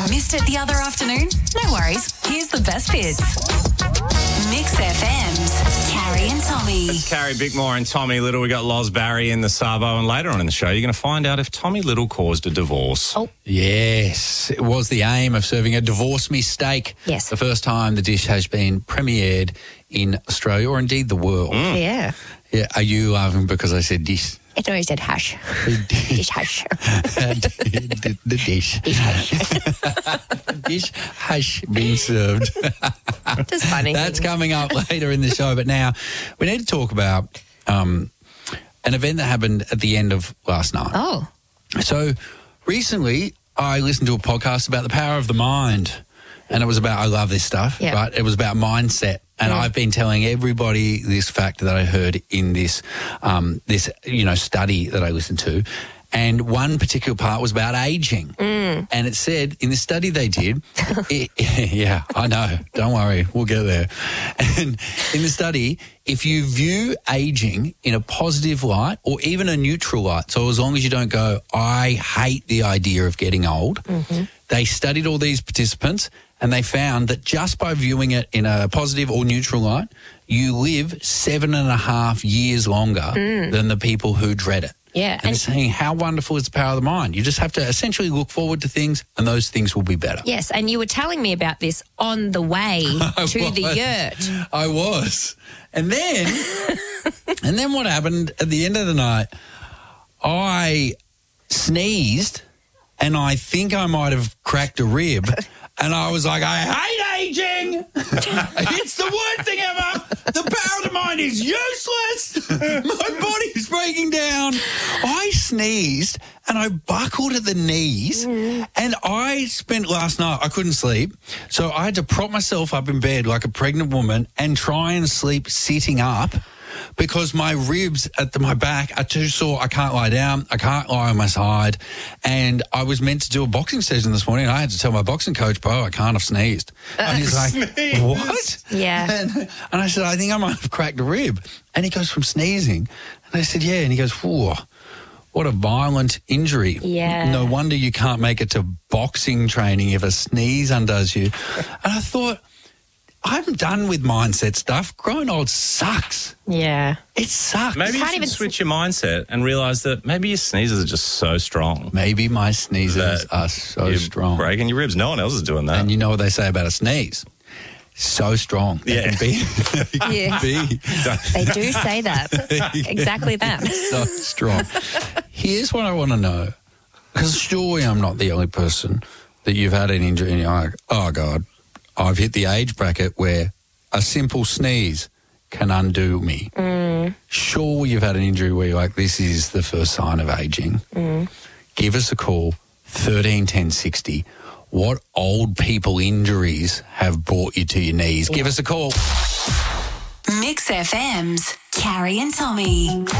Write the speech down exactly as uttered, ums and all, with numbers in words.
Missed it the other afternoon? No worries. Here's the best bits. Mix F M's Carrie and Tommy. It's Carrie Bickmore and Tommy Little. We got Loz Barry in the Sabo, and later on in the show, you're going to find out if Tommy Little caused a divorce. Oh. Yes, it was the aim of serving a divorce me steak. Yes. The first time the dish has been premiered in Australia, or indeed the world. Mm. Yeah. Yeah, are you laughing because I said dish? It always said hash. Dish hash. the, the dish. Dish hash. Dish hash being served. Just funny. That's things. coming up later in the show. But now we need to talk about um, an event that happened at the end of last night. Oh. So recently I listened to a podcast about the power of the mind, and it was about, I love this stuff, Yeah. but it was about mindset. And Mm. I've been telling everybody this fact that I heard in this, um, this you know, study that I listened to. And one particular part was about aging. Mm. And it said, in the study they did, it, yeah, I know, don't worry, we'll get there. And in the study, if you view aging in a positive light or even a neutral light, so as long as you don't go, I hate the idea of getting old, Mm-hmm. they studied all these participants and they found that just by viewing it in a positive or neutral light, you live seven and a half years longer than the people who dread it. Yeah. And, And it's saying how wonderful is the power of the mind. You just have to essentially look forward to things and those things will be better. yes, and you were telling me about this on the way to the was. yurt. I was. And then, and then what happened at the end of the night, I sneezed and I think I might have cracked a rib. And I was like, I hate aging. It's the worst thing ever. The power of the mind is useless. My body's breaking down. I sneezed and I buckled at the knees. And I spent last night, I couldn't sleep. So I had to prop myself up in bed like a pregnant woman and try and sleep sitting up, because my ribs at the, my back are too sore. I can't lie down. I can't lie on my side. And I was meant to do a boxing session this morning. And I had to tell my boxing coach, bro, I can't have sneezed. And he's like, what? Yeah. And, and I said, I think I might have cracked a rib. And he goes, from sneezing? And I said, yeah. And he goes, whoa, what a violent injury. Yeah. No wonder you can't make it to boxing training if a sneeze undoes you. And I thought, I'm done with mindset stuff. Growing old sucks. Yeah. It sucks. Maybe you Can't should even switch your mindset and realise that maybe your sneezes are just so strong. Maybe my sneezes that are so you're strong. breaking your ribs. No one else is doing that. And you know what they say about a sneeze? So strong. They Yeah. can be. they can Yeah. be They do say that. Exactly that. so strong. Here's what I want to know. Because surely I'm not the only person that you've had an injury and you're like, oh, God, I've hit the age bracket where a simple sneeze can undo me. Mm. Sure, you've had an injury where you're like, this is the first sign of aging. Mm. Give us a call, thirteen ten sixty. What old people injuries have brought you to your knees? Give us a call. Mix F M's Carrie and Tommy.